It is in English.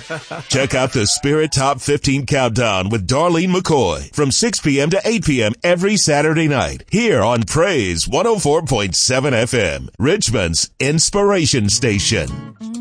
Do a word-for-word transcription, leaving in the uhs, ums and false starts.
Check out the Spirit Top fifteen Countdown with Darlene McCoy from six p.m. to eight p.m. every Saturday night here on Praise one oh four point seven F M, Richmond's inspiration station.